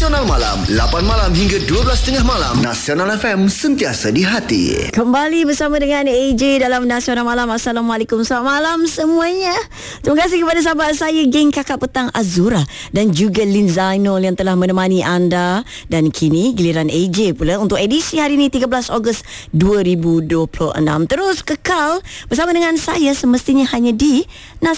Nasional Malam, 8 malam hingga 12.30 malam. Nasional FM, sentiasa di hati. Kembali bersama dengan AJ dalam Nasional Malam. Assalamualaikum, selamat malam semuanya. Terima kasih kepada sahabat saya, geng Kakak Petang Azura dan juga Lin Zainul yang telah menemani anda. Dan kini giliran AJ pula untuk edisi hari ini 13 Ogos 2026. Terus kekal bersama dengan saya semestinya hanya di